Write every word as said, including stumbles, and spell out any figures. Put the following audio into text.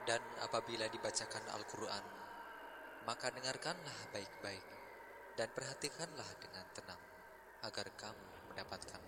Dan apabila dibacakan Al-Quran, maka dengarkanlah baik-baik dan perhatikanlah dengan tenang, agar kamu mendapatkan